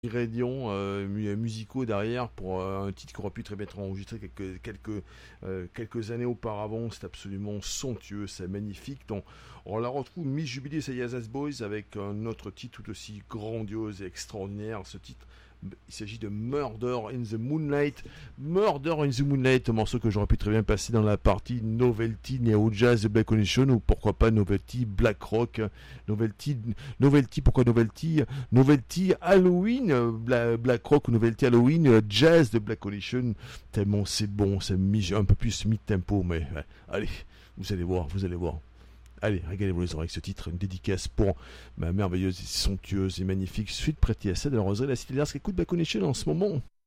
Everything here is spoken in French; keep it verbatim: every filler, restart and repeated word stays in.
ingrédients euh, mu- musicaux derrière pour euh, un titre qui aurait pu très bien être enregistré quelques, quelques, euh, quelques années auparavant. C'est absolument somptueux, c'est magnifique. Donc, on la retrouve mi-jubilé, c'est Yazaz Boys avec un autre titre tout aussi grandiose et extraordinaire. Ce titre, il s'agit de Murder in the Moonlight. Murder in the Moonlight, un morceau que j'aurais pu très bien passer dans la partie Novelty Neo Jazz de Black Condition ou pourquoi pas Novelty Black Rock. Novelty, Novelty pourquoi Novelty Novelty Halloween, euh, Bla- Black Rock ou Novelty Halloween euh, Jazz de Black Condition. Tellement c'est bon, c'est mi- un peu plus mid-tempo, mais ouais. Allez, vous allez voir, vous allez voir. Allez, régalez-vous les oreilles avec ce titre, une dédicace pour ma merveilleuse, somptueuse et magnifique suite Pretty Acid de la Roseraie de la Cité d'Ars qui écoute Black Condition en ce moment.